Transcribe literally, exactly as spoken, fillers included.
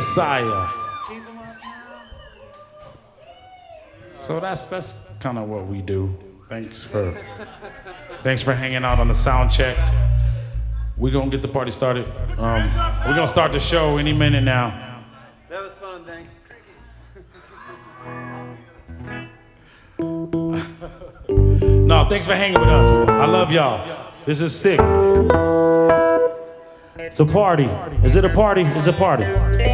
Messiah. So that's that's kind of what we do. Thanks for thanks for hanging out on the sound check. We're gonna get the party started. Um, we're gonna start the show any minute now. That was fun, thanks. No, thanks for hanging with us. I love y'all. This is sick. It's a party. Is it a party? It's a party.